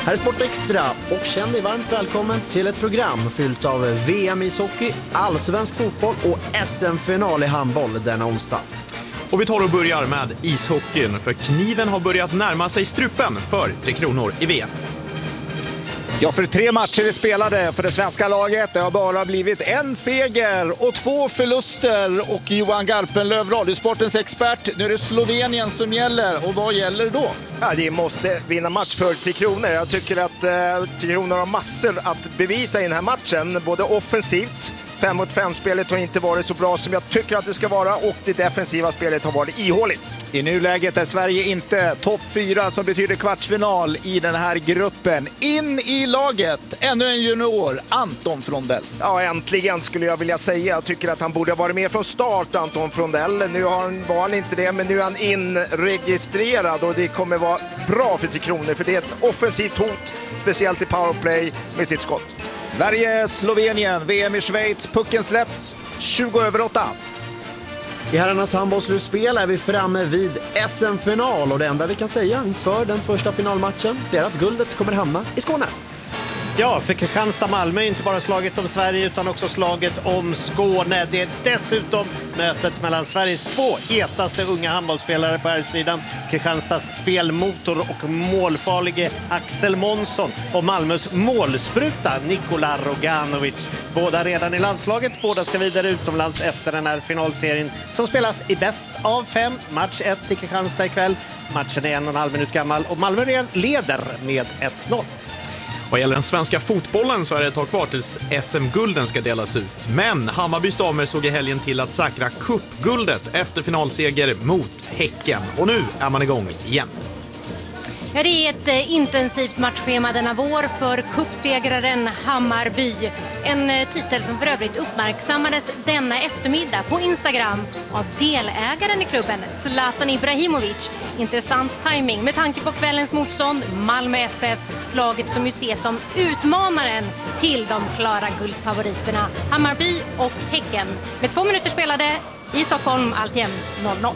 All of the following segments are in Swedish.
Här är Sport Extra och känn dig varmt välkommen till ett program fyllt av VM-ishockey, allsvensk fotboll och SM-final i handboll denna onsdag. Och vi tar och börjar med ishockeyn, för kniven har börjat närma sig strupen för 3 Kronor i VM. Ja, för 3 matcher är spelade för det svenska laget. Det har bara blivit en seger och 2 förluster. Och Johan Garpenlöv, Radiosportens expert, nu är det Slovenien som gäller. Och vad gäller då? Ja, de måste vinna match för 3 Kronor. Jag tycker att 3 Kronor har massor att bevisa i den här matchen. Både offensivt, 5-mot-5-spelet har inte varit så bra som jag tycker att det ska vara. Och det defensiva spelet har varit ihåligt. I nuläget är Sverige inte topp 4 som betyder kvartsfinal i den här gruppen. In i laget, ännu en junior, Anton Frondell. Ja, äntligen skulle jag vilja säga. Jag tycker att han borde ha varit med från start, Anton Frondell. Nu var han inte det, men nu är han inregistrerad och det kommer vara bra för 3 Kronor. För det är ett offensivt hot, speciellt i powerplay med sitt skott. Sverige-Slovenien, VM i Schweiz, pucken släpps 20/8. I herrarnas handbollsslutspel är vi framme vid SM-final och det enda vi kan säga inför den första finalmatchen är att guldet kommer hamna i Skåne. Ja, för Kristianstad-Malmö är inte bara slaget om Sverige utan också slaget om Skåne. Det är dessutom mötet mellan Sveriges 2 hetaste unga handbollsspelare på här sidan. Kristianstads spelmotor och målfarlige Axel Månsson och Malmös målspruta Nikola Roganovic. Båda redan i landslaget, båda ska vidare utomlands efter den här finalserien som spelas i bäst av 5. Match 1 i Kristianstad ikväll. Matchen är 1,5 minut gammal och Malmö leder med 1-0. Vad gäller den svenska fotbollen så är det ett tag kvar tills SM-gulden ska delas ut. Men Hammarbys damer såg i helgen till att säkra cupguldet efter finalseger mot Häcken. Och nu är man igång igen. Ja, det är ett intensivt matchschema denna vår för cupsegraren Hammarby. En titel som för övrigt uppmärksammades denna eftermiddag på Instagram av delägaren i klubben, Zlatan Ibrahimovic. Intressant timing med tanke på kvällens motstånd, Malmö FF, laget som ju ses som utmanaren till de klara guldfavoriterna Hammarby och Häcken. Med 2 minuter spelade i Stockholm, alltjämt 0-0.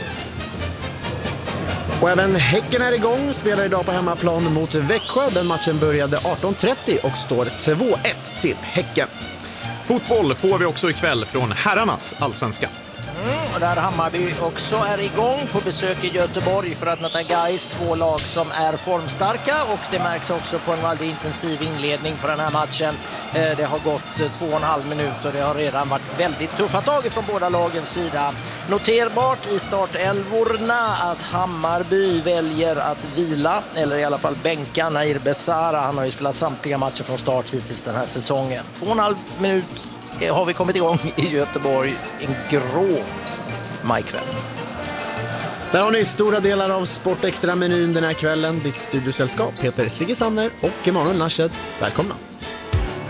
Och även Häcken är igång, spelar idag på hemmaplan mot Växjö. Den matchen började 18:30 och står 2-1 till Häcken. Fotboll får vi också ikväll från herrarnas allsvenska. Och där Hammarby också är igång på besök i Göteborg för att möta Gais, 2 lag som är formstarka, och det märks också på en väldigt intensiv inledning på den här matchen. Det har gått 2,5 minuter och det har redan varit väldigt tuffa tag från båda lagens sida. Noterbart i startelvorna att Hammarby väljer att vila, eller i alla fall bänka Nair Besara. Han har ju spelat samtliga matcher från start hittills den här säsongen. 2,5 minuter har vi kommit igång i Göteborg, en grå majkväll. Där har ni stora delar av Sport Extra-menyn den här kvällen. Ditt studiosällskap heter Sigge Sanner och Emanuel Narshed. Välkomna!